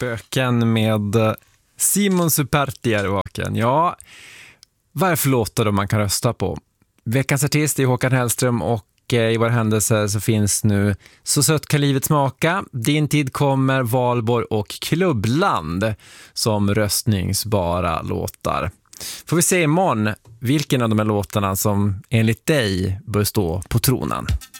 Spöken med Simon Superti är vaken. Ja, vad är för låtar då man kan rösta på? Veckans artist är Håkan Hellström och i vår händelse så finns nu Så sött kan livet smaka, Din tid kommer, Valborg och Klubbland som röstningsbara låtar. Får vi se imorgon vilken av de här låtarna som enligt dig bör stå på tronen.